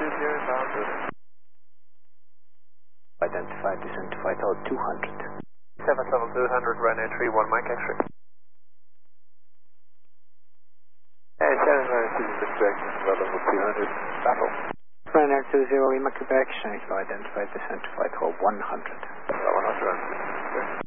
inbound. Identified, descent to flight level 200. 77200, runway 31, Mike X-ray. Hey, 796 direction, level 200, battle. Runway 20, Lima Quebec, Shanghai, identified, descent to flight level 100. 100.